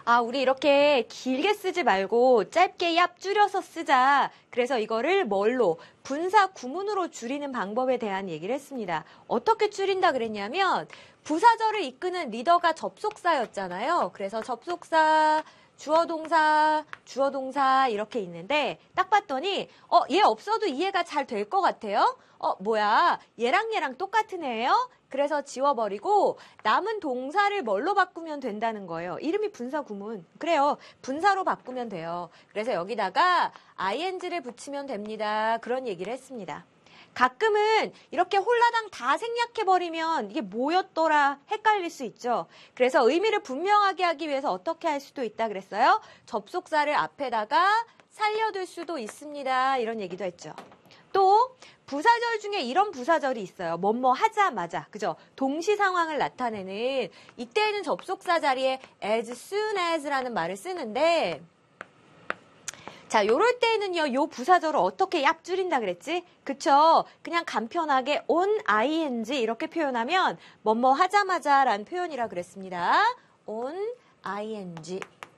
우리 이렇게 길게 쓰지 말고 짧게 얍 줄여서 쓰자. 그래서 이거를 뭘로? 분사 구문으로 줄이는 방법에 대한 얘기를 했습니다. 어떻게 줄인다 그랬냐면 부사절을 이끄는 리더가 접속사였잖아요. 그래서 접속사, 주어 동사 이렇게 있는데 딱 봤더니 얘 없어도 이해가 잘 될 것 같아요. 뭐야 얘랑 똑같은 애예요? 그래서 지워버리고 남은 동사를 뭘로 바꾸면 된다는 거예요. 이름이 분사 구문. 그래요. 분사로 바꾸면 돼요. 그래서 여기다가 ing를 붙이면 됩니다. 그런 얘기를 했습니다. 가끔은 이렇게 홀라당 다 생략해버리면 이게 뭐였더라 헷갈릴 수 있죠. 그래서 의미를 분명하게 하기 위해서 어떻게 할 수도 있다 그랬어요. 접속사를 앞에다가 살려둘 수도 있습니다. 이런 얘기도 했죠. 또 부사절 중에 이런 부사절이 있어요. 뭐뭐 하자마자, 그죠? 동시 상황을 나타내는 이때는 접속사 자리에 as soon as라는 말을 쓰는데 자, 요럴 때는요, 요 부사절을 어떻게 얍 줄인다 그랬지? 그쵸? 그냥 간편하게 on ing 이렇게 표현하면 뭐뭐 하자마자 라는 표현이라 그랬습니다. on ing.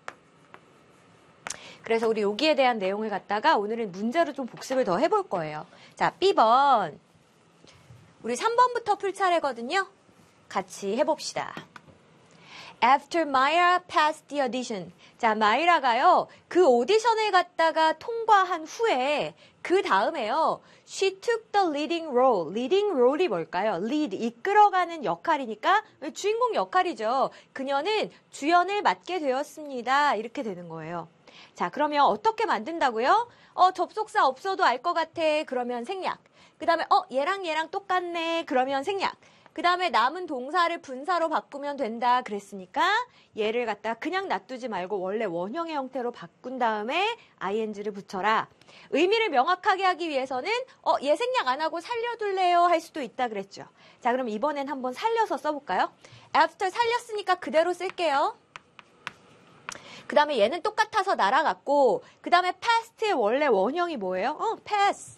그래서 우리 여기에 대한 내용을 갖다가 오늘은 문제로 좀 복습을 더 해볼 거예요. 자, B번. 우리 3번부터 풀 차례거든요. 같이 해봅시다. After Myra passed the audition. 자, 마이라가요, 그 오디션을 갖다가 통과한 후에, 그 다음에요, she took the leading role. leading role이 뭘까요? lead, 이끌어가는 역할이니까 주인공 역할이죠. 그녀는 주연을 맡게 되었습니다. 이렇게 되는 거예요. 자, 그러면 어떻게 만든다고요? 접속사 없어도 알 것 같아. 그러면 생략. 그 다음에, 얘랑 똑같네. 그러면 생략. 그 다음에 남은 동사를 분사로 바꾸면 된다 그랬으니까 얘를 갖다 그냥 놔두지 말고 원래 원형의 형태로 바꾼 다음에 ing를 붙여라. 의미를 명확하게 하기 위해서는 얘 생략 안 하고 살려둘래요 할 수도 있다 그랬죠. 자, 그럼 이번엔 한번 살려서 써볼까요? after 살렸으니까 그대로 쓸게요. 그 다음에 얘는 똑같아서 날아갔고 그 다음에 past의 원래 원형이 뭐예요? pass.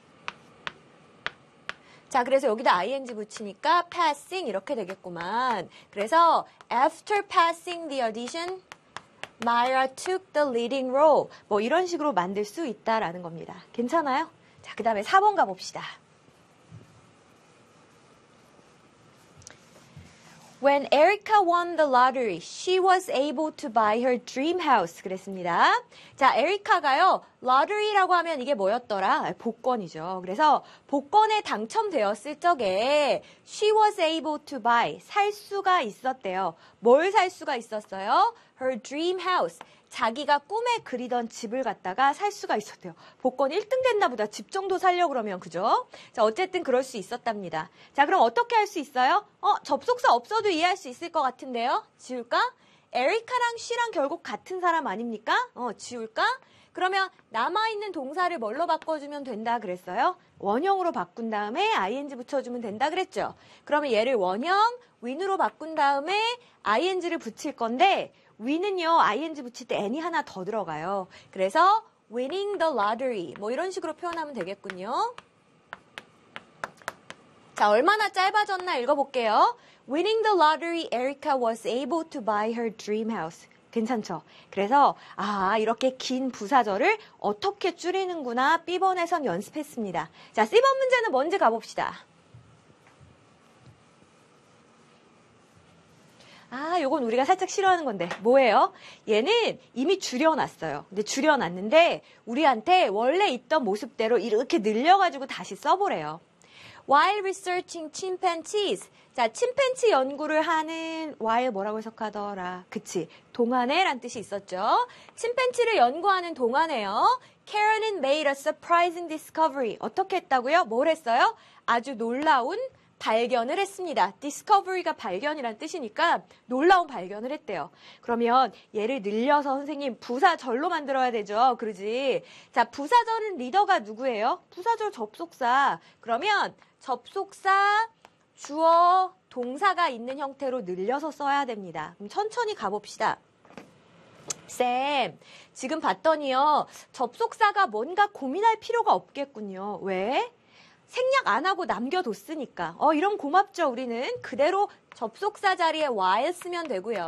자, 그래서 여기다 ing 붙이니까 passing 이렇게 되겠구만. 그래서 after passing the audition, Myra took the leading role. 뭐 이런 식으로 만들 수 있다라는 겁니다. 괜찮아요? 자, 그 다음에 4번 가봅시다. When Erica won the lottery, she was able to buy her dream house. 그랬습니다. 자, 에리카가요, lottery라고 하면 이게 뭐였더라? 복권이죠. 그래서 복권에 당첨되었을 적에 she was able to buy, 살 수가 있었대요. 뭘 살 수가 있었어요? Her dream house. 자기가 꿈에 그리던 집을 갖다가 살 수가 있었대요. 복권 1등 됐나 보다. 집 정도 살려고 그러면, 그죠? 자, 어쨌든 그럴 수 있었답니다. 자, 그럼 어떻게 할 수 있어요? 접속사 없어도 이해할 수 있을 것 같은데요? 지울까? 에리카랑 she랑 결국 같은 사람 아닙니까? 지울까? 그러면 남아있는 동사를 뭘로 바꿔주면 된다 그랬어요? 원형으로 바꾼 다음에 ing 붙여주면 된다 그랬죠? 그러면 얘를 원형, win으로 바꾼 다음에 ing를 붙일 건데 win은요, ing 붙일 때 n이 하나 더 들어가요. 그래서 winning the lottery 뭐 이런 식으로 표현하면 되겠군요. 자, 얼마나 짧아졌나 읽어볼게요. Winning the lottery, Erica was able to buy her dream house. 괜찮죠? 그래서 이렇게 긴 부사절을 어떻게 줄이는구나 B번에선 연습했습니다. 자, C번 문제는 뭔지 가봅시다. 요건 우리가 살짝 싫어하는 건데 뭐예요? 얘는 이미 줄여놨어요. 근데 줄여놨는데 우리한테 원래 있던 모습대로 이렇게 늘려가지고 다시 써보래요. While researching chimpanzees. 자, 침팬치 연구를 하는 while 뭐라고 해석하더라. 그치. 동안에 란 뜻이 있었죠. 침팬치를 연구하는 동안에요. Karen은 made a surprising discovery. 어떻게 했다고요? 뭘 했어요? 아주 놀라운 발견을 했습니다. discovery가 발견이란 뜻이니까 놀라운 발견을 했대요. 그러면 얘를 늘려서 선생님 부사절로 만들어야 되죠. 그러지? 자, 부사절은 리더가 누구예요? 부사절 접속사. 그러면 접속사, 주어, 동사가 있는 형태로 늘려서 써야 됩니다. 그럼 천천히 가봅시다. 쌤, 지금 봤더니요. 접속사가 뭔가 고민할 필요가 없겠군요. 왜? 생략 안 하고 남겨뒀으니까. 이런 고맙죠, 우리는. 그대로 접속사 자리에 while 쓰면 되고요.